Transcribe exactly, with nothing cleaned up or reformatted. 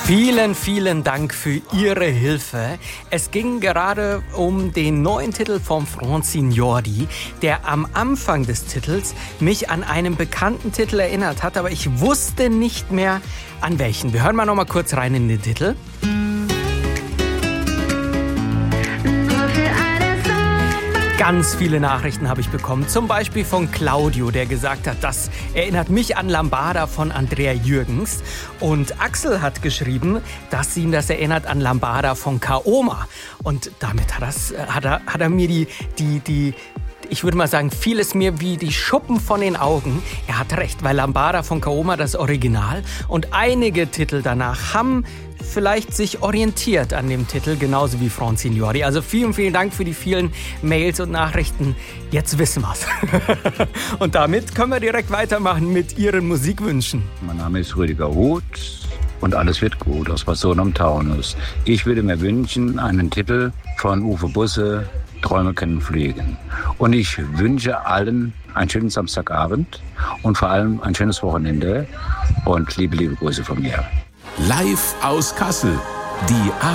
Vielen, vielen Dank für Ihre Hilfe. Es ging gerade um den neuen Titel von Francignori, der am Anfang des Titels mich an einen bekannten Titel erinnert hat, aber ich wusste nicht mehr an welchen. Wir hören mal noch mal kurz rein in den Titel. Ganz viele Nachrichten habe ich bekommen, zum Beispiel von Claudio, der gesagt hat, das erinnert mich an Lambada von Andrea Jürgens. Und Axel hat geschrieben, dass ihn das erinnert an Lambada von Kaoma. Und damit hat, das, hat, er, hat er mir die, die, die, ich würde mal sagen, fiel es mir wie die Schuppen von den Augen. Er hat recht, weil Lambada von Kaoma das Original und einige Titel danach haben vielleicht sich orientiert an dem Titel, genauso wie Francignori. Also vielen, vielen Dank für die vielen Mails und Nachrichten. Jetzt wissen wir's. Und damit können wir direkt weitermachen mit Ihren Musikwünschen. Mein Name ist Rüdiger Huth und alles wird gut aus Person am Taunus. Ich würde mir wünschen einen Titel von Uwe Busse, Träume können fliegen. Und ich wünsche allen einen schönen Samstagabend und vor allem ein schönes Wochenende und liebe, liebe Grüße von mir. Live aus Kassel, die